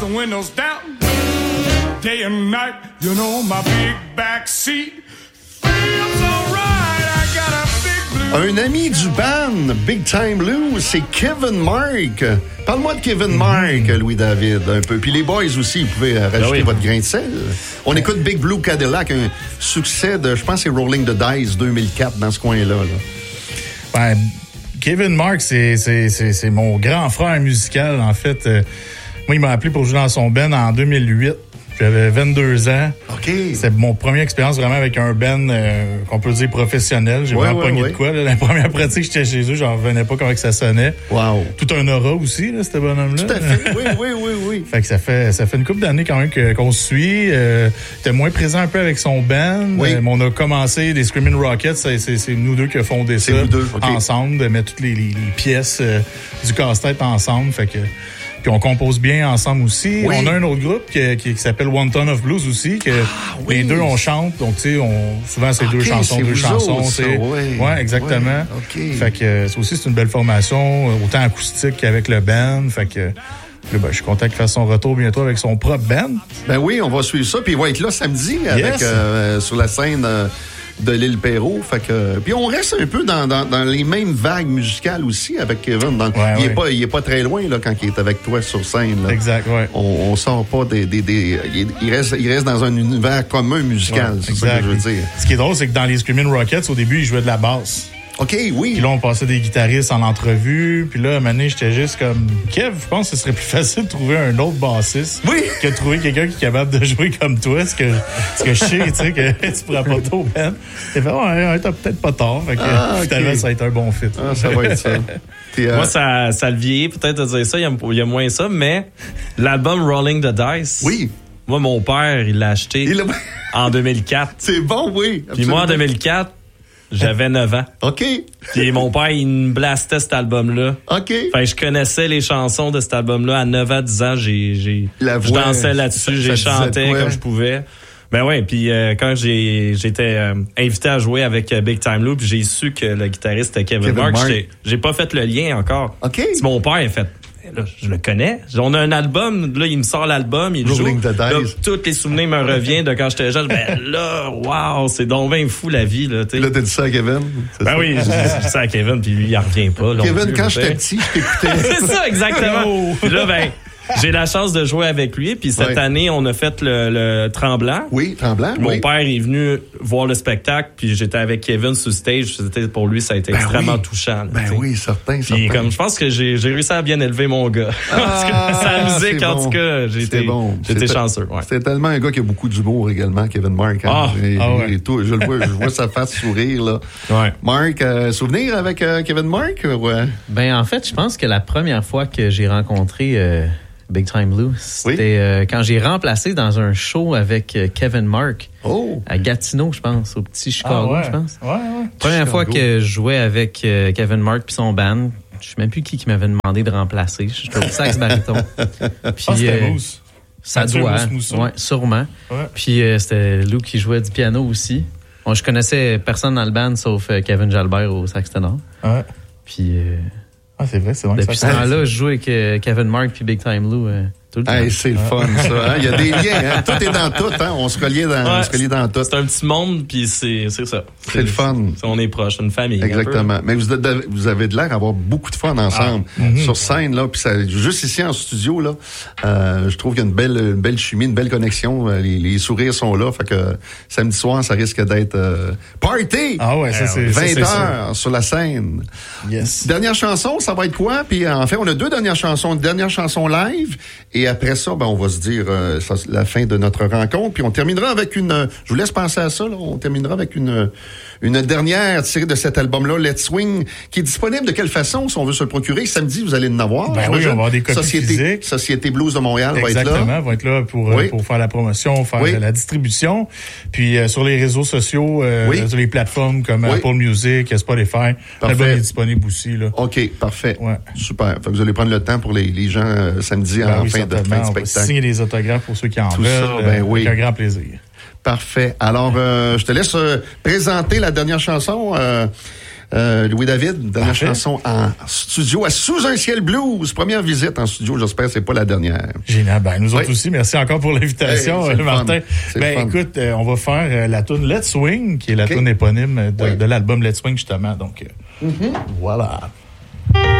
the windows down, day and night, you know my big back seat feels alright. I got a big blue. Un ami du band, Big Time Lou, c'est Kevin Mark. Parle-moi de Kevin Mark, Louis-David, un peu. Puis les boys aussi, vous pouvez rajouter votre grain de sel. On écoute Big Blue Cadillac, un succès de, je pense, c'est Rolling the Dice 2004, dans ce coin-là. Ben, Kevin Mark, c'est mon grand frère musical, en fait. Moi, il m'a appelé pour jouer dans son band en 2008. J'avais 22 ans. OK. C'est mon première expérience vraiment avec un band qu'on peut dire professionnel. J'ai vraiment pogné de quoi. Là. La première pratique, j'étais chez eux, j'en revenais pas comment que ça sonnait. Wow. Tout un aura aussi, là, ce bonhomme-là. Tout à fait. Oui. Fait que ça fait une couple d'années quand même qu'on se suit. J'étais moins présent un peu avec son band. Oui. Mais on a commencé des Screaming Rockets. C'est nous deux qui avons fondé ça ensemble, de mettre toutes les pièces du casse-tête ensemble. Fait que... Puis on compose bien ensemble aussi. Oui. On a un autre groupe qui s'appelle One Ton of Blues aussi, que les deux on chante. Donc tu sais, souvent c'est deux chansons. Ouais, exactement. Okay. Fait que ça aussi c'est une belle formation, autant acoustique qu'avec le band. Fait que là, je suis content qu'il fasse son retour bientôt avec son propre band. Ben oui, on va suivre ça. Puis il va être là samedi avec sur la scène de l'île Perrot. Fait que puis on reste un peu dans les mêmes vagues musicales aussi avec Kevin. Donc, il est pas très loin là quand il est avec toi sur scène. Là. Exact, ouais. On sort pas il reste dans un univers commun musical, c'est ça que je veux dire. Ce qui est drôle, c'est que dans les Screaming Rockets, au début, il jouait de la basse. OK, oui. Puis là, on passait des guitaristes en entrevue. Puis là, à un moment donné, j'étais juste comme... Kev, je pense que ce serait plus facile de trouver un autre bassiste que de trouver quelqu'un qui est capable de jouer comme toi. Ce que je sais, tu sais, que tu pourras pas tôt, Ben. T'as fait, t'as peut-être pas tort. Fait que finalement, ça va être un bon fit. Ça va être ça. Moi, ça le vieillit peut-être de dire ça. Il y a moins ça, mais l'album Rolling the Dice... Oui. Moi, mon père, il l'a acheté en 2004. C'est bon, oui. Puis moi, en 2004... J'avais 9 ans. OK. Puis mon père, il me blastait cet album-là. OK. Fait que je connaissais les chansons de cet album-là. À 9 ans, 10 ans, je dansais là-dessus, j'ai chanté comme je pouvais. Ben ouais, puis quand j'étais invité à jouer avec Big Time Lou, puis j'ai su que le guitariste était Kevin Mark. J'ai pas fait le lien encore. OK. Si mon père a fait... Là, je le connais. On a un album, là, il me sort l'album, il joue. Là, tous les souvenirs me reviennent de quand j'étais jeune. Ben là, wow, c'est donc bien fou la vie. Là, là t'as dit ça à Kevin? Ben oui, j'ai dit ça à Kevin, puis lui, il en revient pas. Là, Kevin, quand j'étais petit, je t'écoutais. C'est ça, exactement. Puis là, ben... J'ai la chance de jouer avec lui, puis cette année, on a fait le Tremblant. Oui, Tremblant, Mon père est venu voir le spectacle, puis j'étais avec Kevin sur stage. Pour lui, ça a été extrêmement touchant. Là, oui, certain. Puis comme je pense que j'ai réussi à bien élever mon gars. Sa musique, en tout cas, j'étais chanceux. Ouais. C'était tellement un gars qui a beaucoup d'humour également, Kevin Mark. Et tout, je vois sa face sourire, là. Ouais. Mark, souvenir avec Kevin Mark? Ouais. Ben, en fait, je pense que la première fois que j'ai rencontré Big Time Lou, c'était quand j'ai remplacé dans un show avec Kevin Mark à Gatineau, je pense, au petit Chicago, je pense. Ouais. Première fois que je jouais avec Kevin Mark puis son band, je sais même plus qui m'avait demandé de remplacer. J'étais au sax baryton. Puis c'était Mousse. Ça doit, sûrement. Ouais. Puis c'était Lou qui jouait du piano aussi. Bon, je connaissais personne dans le band sauf Kevin Jalbert au sax ténor. Ouais. Puis c'est vrai, c'est vrai. Depuis ce temps-là, je joue avec Kevin Mark puis Big Time Lou tout le temps. C'est le fun, ça. Il y a des liens. Tout est dans tout. On se relie dans tout. C'est un petit monde, puis c'est ça. C'est le fun. On est proches, une famille. Exactement. Mais vous avez de l'air d'avoir beaucoup de fun ensemble sur scène, là. Puis juste ici en studio, là, je trouve qu'il y a une belle chimie, une belle connexion. Les sourires sont là. Fait que samedi soir, ça risque d'être party. Ah ouais, ça c'est 20 heures sur la scène. Yes. Dernière chanson, ça va être quoi? Puis en fait, on a deux dernières chansons. Une dernière chanson live. Et après ça, on va se dire la fin de notre rencontre. Puis on terminera avec je vous laisse penser à ça, là. On terminera avec une dernière tirée de cet album-là, Let's Swing, qui est disponible de quelle façon, si on veut se le procurer? Samedi, vous allez en avoir. Ben oui, on va avoir des copies physiques. Société Blues de Montréal va être là. Exactement, va être là pour faire la promotion, faire la distribution. Puis sur les réseaux sociaux, sur les plateformes comme Apple Music, Spotify, l'album est disponible aussi, là. OK, parfait. Ouais. Super. Fait que vous allez prendre le temps pour les gens samedi en fin de spectacle. On va signer des autographes pour ceux qui en veulent. Avec un grand plaisir. Parfait. Alors, je te laisse présenter la dernière chanson. Louis-David, dernière chanson en studio à Sous un ciel blues. Première visite en studio, j'espère que c'est pas la dernière. Génial. Ben, nous autres aussi, merci encore pour l'invitation, Martin. Écoute, on va faire la tune Let's Swing, qui est la tune éponyme de l'album Let's Swing, justement. Donc, voilà.